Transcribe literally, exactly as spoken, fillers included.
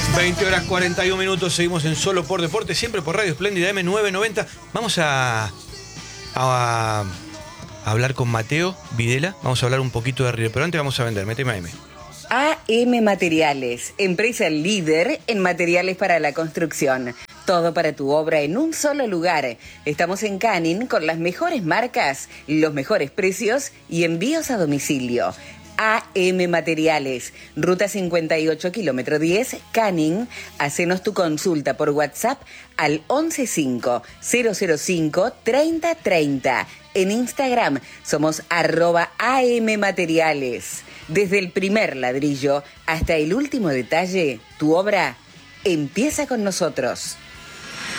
veinte horas cuarenta y un minutos, seguimos en Solo por Deporte, siempre por Radio Espléndida M novecientos noventa. Vamos a, a, a hablar con Mateo Videla, vamos a hablar un poquito de River, pero antes vamos a vender, meteme A M. A M Materiales, empresa líder en materiales para la construcción. Todo para tu obra en un solo lugar. Estamos en Canning con las mejores marcas, los mejores precios y envíos a domicilio. A M Materiales, Ruta cincuenta y ocho, kilómetro diez, Canning. Hacenos tu consulta por WhatsApp al once cinco cero cero cinco treinta treinta. En Instagram somos arroba A M Materiales. Desde el primer ladrillo hasta el último detalle, tu obra empieza con nosotros.